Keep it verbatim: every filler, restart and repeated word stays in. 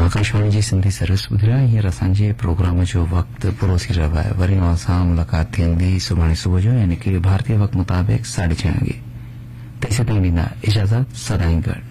आकाशवाणी जी Sindhi service ॿुधी रहिया हींअर असांजे प्रोग्राम जो वक़्तु पूरो थी रहियो आहे। वरी असां मुलाक़ात थींदी सुभाणे सुबुह जो यानी कि भारतीय वक़्त मुताबिक़ साढे छह वॻे। तेसि ताईं ॾींदा इजाज़त। सदाईं गॾु।